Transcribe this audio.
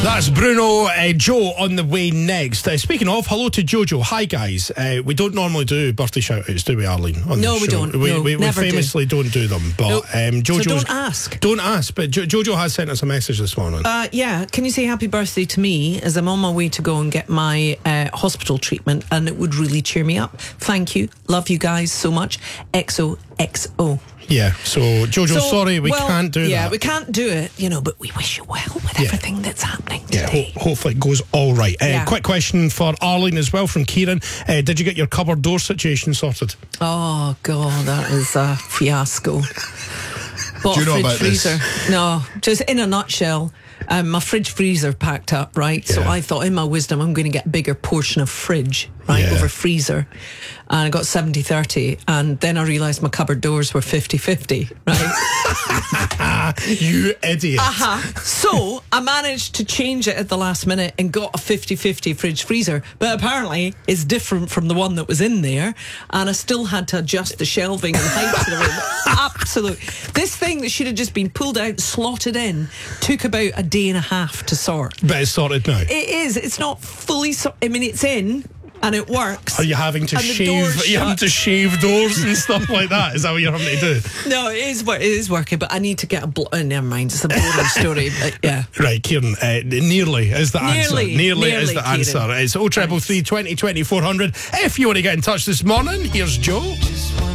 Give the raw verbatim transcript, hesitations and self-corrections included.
That's Bruno. uh, Joe on the way next. Uh, speaking of, hello to Jojo. Hi guys. Uh, we don't normally do birthday shout outs, do we, Arlene? On No, the we show? don't. We, No, we, we never famously do. not do them. But Nope. um, Jojo's, So don't ask. Don't ask. But jo- Jojo has sent us a message this morning. Uh, yeah, can you say happy birthday to me as I'm on my way to go and get my uh, hospital treatment, and it would really cheer me up. Thank you. Love you guys so much. X O X O. Yeah, so Jojo, So, sorry, we well, can't do yeah, that. we can't do it, you know, but we wish you well with Yeah. everything that's happening Yeah, today. ho- hopefully it goes all right. Uh, Yeah. Quick question for Arlene as well from Kieran. Uh, did you get your cupboard door situation sorted? Oh, God, that is a fiasco. Bought Do you know a fridge about this? freezer. No, just in a nutshell, um, my fridge freezer packed up, right? So Yeah. I thought, in my wisdom, I'm going to get a bigger portion of fridge, right, Yeah. over freezer. And I got seventy thirty, and then I realised my cupboard doors were fifty fifty, right? You idiot. Uh-huh. So I managed to change it at the last minute and got a fifty fifty fridge freezer, but apparently it's different from the one that was in there, and I still had to adjust the shelving and height to the room. Absolute. This thing that should have just been pulled out, slotted in, took about a day and a half to sort. But it's sorted now. It is. It's not fully sorted. I mean, it's in and it works. Are you having to And the door's shave? Are you having shut. to shave doors and stuff like that? Is that what you're having to do? No, it is. wor- It is working, but I need to get a. Bl- oh, never mind. It's a boring story. But yeah. Right, Kieran, uh, nearly is the answer. Nearly, Nearly, is nearly, the answer. Kieran. It's oh triple three twenty twenty four hundred. If you want to get in touch this morning, here's Joe.